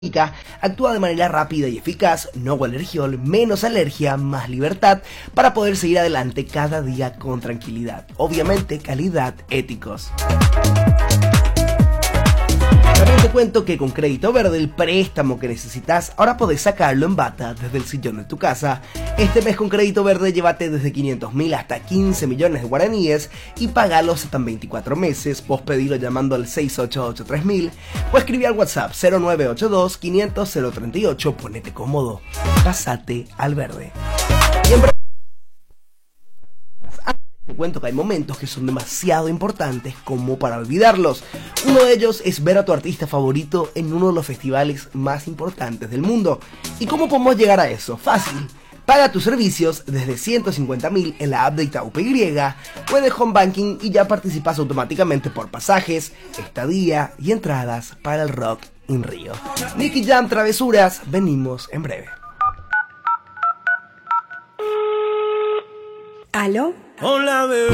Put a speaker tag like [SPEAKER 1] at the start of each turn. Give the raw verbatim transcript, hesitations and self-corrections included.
[SPEAKER 1] actúa de manera rápida y eficaz, no alergiol, menos alergia, más libertad, para poder seguir adelante cada día con tranquilidad. Obviamente, calidad, éticos. También te cuento que con Crédito Verde, el préstamo que necesitas, ahora podés sacarlo en bata desde el sillón de tu casa. Este mes con Crédito Verde llévate desde quinientos mil hasta quince millones de guaraníes y pagalos hasta en veinticuatro meses. Vos pedilo llamando al seis ocho ocho tres mil o escribí al WhatsApp cero nueve ocho dos quinientos cero treinta y ocho. Ponete cómodo, pásate al verde. Siempre te cuento que hay momentos que son demasiado importantes como para olvidarlos. Uno de ellos es ver a tu artista favorito en uno de los festivales más importantes del mundo. ¿Y cómo podemos llegar a eso? Fácil. Paga tus servicios desde ciento cincuenta mil en la app de Itaú P Y o en el Home Banking y ya participas automáticamente por pasajes, estadía y entradas para el Rock in Rio. Nicky Jam Travesuras, venimos en breve.
[SPEAKER 2] ¿Aló?
[SPEAKER 3] Hola, bebé.